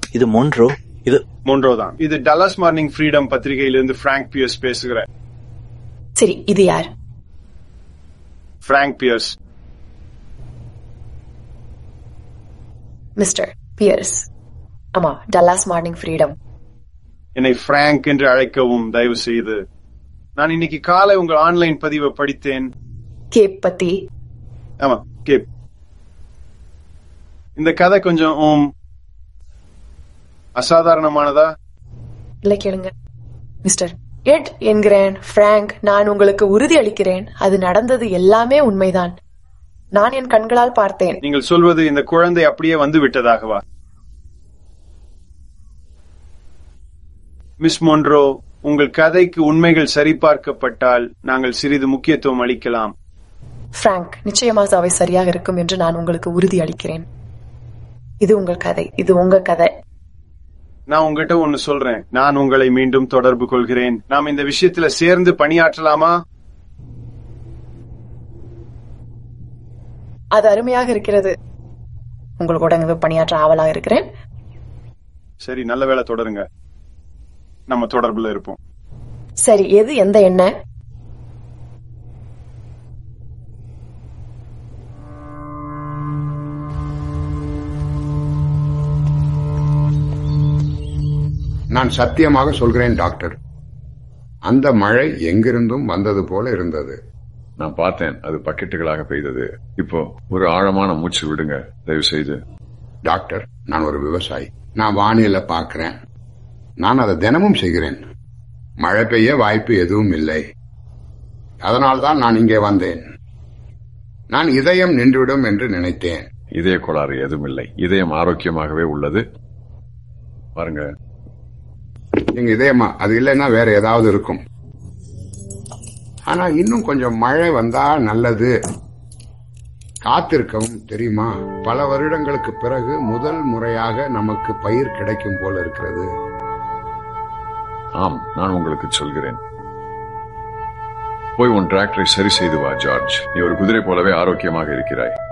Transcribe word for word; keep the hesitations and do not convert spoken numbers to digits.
இது மொன்ரோ. இது மொன்ரோ தான். இது Dallas morning freedom பத்திரிகையிலிருந்து prank piers பேசுகிறேன். சரி, இது யார்? Prank piers. Mister piers. ஆமா, டல்லாஸ் மார்னிங் ஃப்ரீடம். என்னை பிராங்க் என்று அழைக்கவும் தயவு செய்து. நான் இன்னைக்கு காலை உங்கள் ஆன்லைன் பதிவை படித்தேன். கேப் பத்தி. ஆமா, கேப். இந்த கதை கொஞ்சம் அசாதாரணமானதா? இல்ல, கேளுங்க மிஸ்டர் எட் என்கிறேன். பிராங்க், நான் உங்களுக்கு உறுதி அளிக்கிறேன், அது நடந்தது எல்லாமே உண்மைதான். நான் என் கண்களால் பார்த்தேன். நீங்கள் சொல்வது இந்த குழந்தை அப்படியே வந்து விட்டதாகவா? மிஸ் மொன்ரோ, உங்கள் கதைக்கு உண்மைகள் சரிபார்க்கப்பட்டால் நாங்கள் சிறிது முக்கியத்துவம் அளிக்கலாம். பிராங்க், நிச்சயமாக அவை சரியாக இருக்கும் என்று நான் உங்களுக்கு உறுதி அளிக்கிறேன். இது உங்கள் கதை, இது உங்க கதை. நான் உங்ககிட்ட ஒன்னு சொல்றேன். நான் உங்களை மீண்டும் தொடர்பு கொள்கிறேன். நாம் இந்த விஷயத்துல சேர்ந்து பணியாற்றலாமா? அது அருமையாக இருக்கிறது. உங்களோட பணியாற்ற ஆவலாக இருக்கிறேன். சரி, நல்ல வேளை, தொடருங்க. நம்ம தொடர்புல இருப்போம். சரி, எது எந்த எண்ணெய்? நான் சத்தியமாக சொல்கிறேன் டாக்டர், அந்த மழை எங்கிருந்தும் வந்தது போல இருந்தது. நான் பார்த்தேன், அது பக்கெட்டுகளாக பெய்தது. இப்போ ஒரு ஆழமான மூச்சு விடுங்க தயவு செய்து. டாக்டர், நான் ஒரு விவசாயி. நான் வானிலை பார்க்கிறேன். நான் அதை தினமும் செய்கிறேன். மழை பெய்ய வாய்ப்பு எதுவும் இல்லை. அதனால்தான் நான் இங்கே வந்தேன். நான் இதயம் நின்றுவிடும் என்று நினைத்தேன். இதய கோளாறு எதுவும் இல்லை. இதயம் ஆரோக்கியமாகவே உள்ளது. பாருங்க, எங்க இதயமா அது இல்லைன்னா வேற ஏதாவது இருக்கும். ஆனா இன்னும் கொஞ்சம் மழை வந்தா நல்லது. காத்திருக்கவும் தெரியுமா? பல வருடங்களுக்கு பிறகு முதல் முறையாக நமக்கு பயிர் கிடைக்கும் போல இருக்கிறது. ஆம், நான் உங்களுக்கு சொல்கிறேன். போய் உன் டிராக்டரை சரி செய்து வா ஜார்ஜ். நீ ஒரு குதிரை போலவே ஆரோக்கியமாக இருக்கிறாய்.